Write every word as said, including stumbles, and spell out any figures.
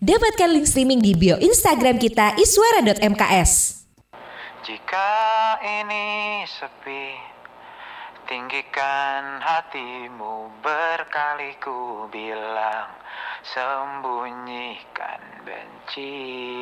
Dapatkan link streaming di bio Instagram kita iswara dot m k s. Jika ini sepi, tinggikan hatimu, berkali ku bilang, sembunyikan benci.